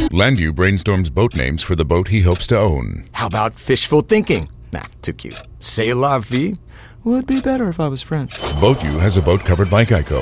Landu brainstorms boat names for the boat he hopes to own. How about fishful thinking? Nah, too cute. C'est la vie? Would be better if I was French. Boat U has a boat covered by Geico.